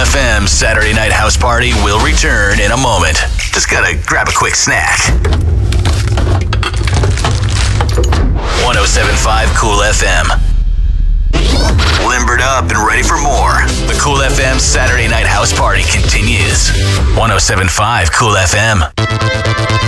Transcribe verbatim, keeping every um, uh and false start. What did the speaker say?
F M Saturday Night House Party will return in a moment. Just gotta grab a quick snack. one oh seven point five Cool F M. Limbered up and ready for more. The Cool F M Saturday Night House Party continues. one oh seven point five Cool F M.